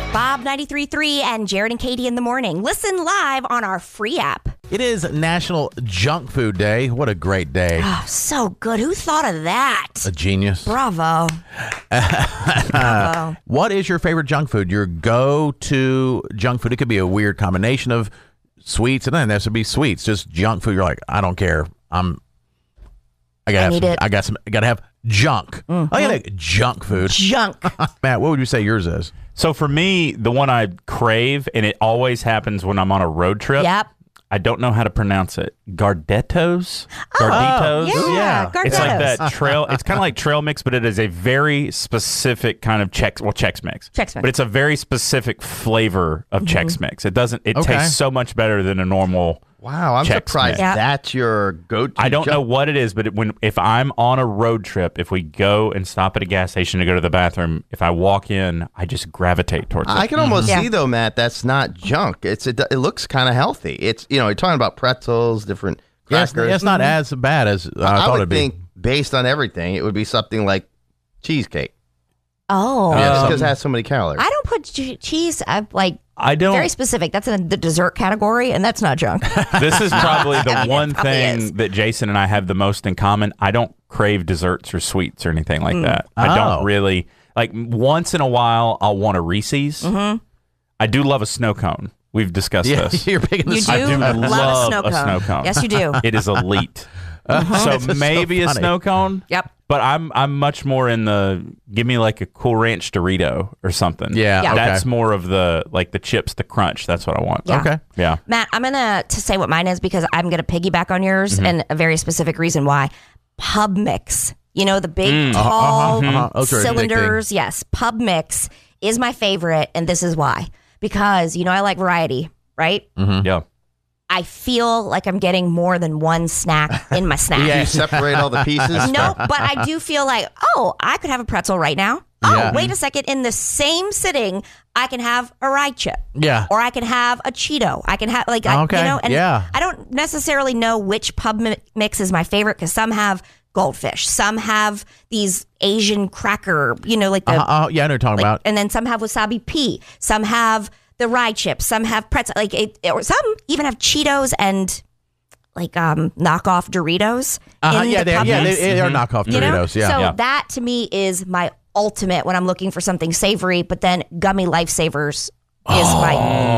Bob 93.3 and Jared and Katie in the morning. Listen live on our free app. It is National Junk Food Day. What a great day. Oh, so good. Who thought of that? A genius. Bravo. Bravo. What is your favorite junk food? Your go-to junk food? It could be a weird combination of sweets, and then there should be sweets. Just junk food. You're like, I don't care. I gotta have junk. Mm-hmm. I gotta have junk food. Junk. Matt, what would you say yours is? So for me, the one I crave, and it always happens when I'm on a road trip. Yep. I don't know how to pronounce it. Gardettos? Yeah. It's like that trail. It's kind of like trail mix, but it is a very specific kind of Chex Mix. Chex Mix. But it's a very specific flavor of Chex Mix. It tastes so much better than a normal. Wow, I'm Chex surprised Mix. that's your go-to. I don't know what it is, but if I'm on a road trip, if we go and stop at a gas station to go to the bathroom, if I walk in, I just gravitate towards it. I can almost see though, Matt, that's not junk. It looks kind of healthy. It's you're talking about pretzels, different crackers. It's not as bad as I thought it'd be. I would think based on everything, it would be something like cheesecake. Oh. Because it has so many calories. I don't put cheese. I don't. Very specific. That's in the dessert category, and that's not junk. This is probably the one probably thing is. that Jason and I have the most in common. I don't crave desserts or sweets or anything like that. I don't really. Like, once in a while, I'll want a Reese's. Mm-hmm. I do love a snow cone. We've discussed this. You're big in the You I do love love a snow cone. Yes, you do. It is elite. So maybe a snow cone. Yep. But I'm much more in the give me like a Cool Ranch Dorito or something. Yeah. Yeah. Okay. That's more of the chips, the crunch. That's what I want. Yeah. Okay. Yeah. Matt, I'm going to say what mine is because I'm going to piggyback on yours and a very specific reason why. Pub Mix. You know, the big, tall Those are cylinders. addicting. Yes. Pub Mix is my favorite, and this is why. Because, I like variety, right? Mm-hmm. Yeah. I feel like I'm getting more than one snack in my snack. You separate all the pieces. No, but I do feel like, I could have a pretzel right now. Yeah. Wait a second. In the same sitting, I can have a rye chip. Yeah. Or I can have a Cheeto. I can have and I don't necessarily know which pub mix is my favorite because some have goldfish. Some have these Asian cracker, like the... yeah, I know what you're talking about. And then some have wasabi pea. Some have the rye chips. Some have pretzel. Or some even have Cheetos and... knockoff Doritos. They are knockoff Doritos. So that to me is my ultimate when I'm looking for something savory. But then gummy lifesavers is my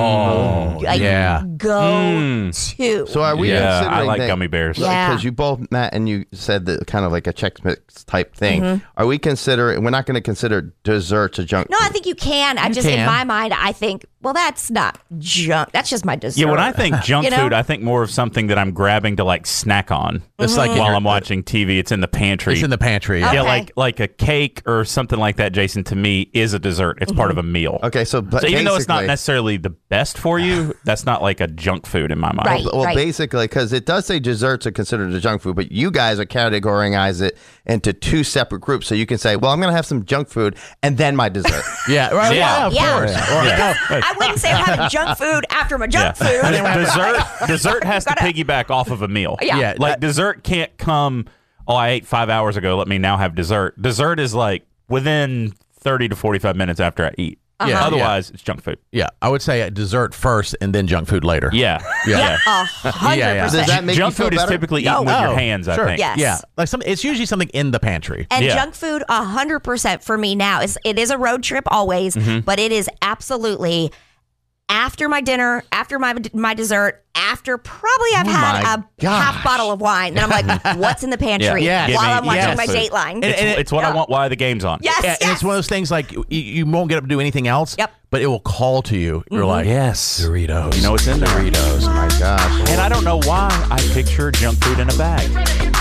go-to. So are we considering I like that, gummy bears. Yeah. Because you both, Matt, and you said that kind of like a Chex Mix type thing. Are we we're not going to consider desserts a junk No, food? I think you can. In my mind, I think, well, that's not junk. That's just my dessert. Yeah, when I think junk food, I think more of something that I'm grabbing to snack on. It's like while I'm watching TV. It's in the pantry. It's in the pantry. Okay. Yeah, like a cake or something like that, Jason, to me, is a dessert. It's part of a meal. Okay, so even though it's not necessarily the best for you, that's not like a junk food in my mind. Right. Well, basically, because it does say desserts are considered a junk food, but you guys are categorizing it into two separate groups. So you can say, well, I'm going to have some junk food and then my dessert. Yeah, right. Yeah. Of course. I wouldn't say I'm having junk food after my junk food. Dessert has to piggyback off of a meal. Yeah. Like dessert can't come, I ate 5 hours ago, let me now have dessert. Dessert is like within 30 to 45 minutes after I eat. Yeah. Otherwise, it's junk food. Yeah, I would say dessert first and then junk food later. Yeah. 100%. Does that make Junk you feel food is better? typically eaten with your hands, I think. Yes. Yeah, it's usually something in the pantry. And junk food, 100% for me now. It is a road trip always, but it is absolutely after my dinner, after my dessert, after probably I've had a half bottle of wine. Then I'm like, what's in the pantry Yeah. while I'm watching yes. my Dateline? It's what I want while the game's on. Yes, And it's one of those things like you won't get up to do anything else. Yep. But it will call to you. You're like, Yes. Doritos. You know what's in there? Doritos, my gosh. And I don't know why I picture junk food in a bag.